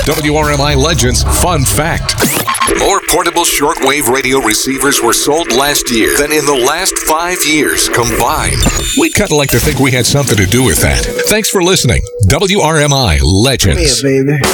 WRMI Legends Fun Fact. More portable shortwave radio receivers were sold last year than in the last 5 years combined. We'd kind of like to think we had something to do with that. Thanks for listening. WRMI Legends. Come here, baby.